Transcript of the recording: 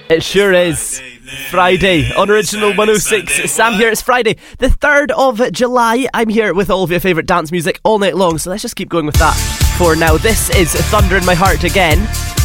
It sure is. Friday on Original 106. Sam here. It's Friday, the 3rd of July. I'm here with all of your favourite dance music all night long, so let's just keep going with that for now. This is Thunder in My Heart again.